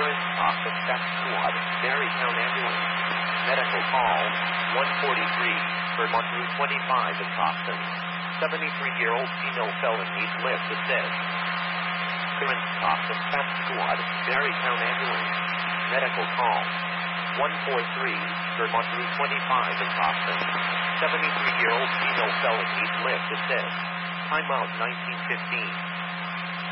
Current talk of Death Squad, Marytown Ambulance. Medical call, 143, Vermont Route 25 in Boston. 73-year-old female felon needs lift assist. Current talk of Death Squad, Marytown Ambulance. Medical call, 143, Vermont Route 25 in Boston. 73-year-old female felon needs lift assist. Timeout 1915.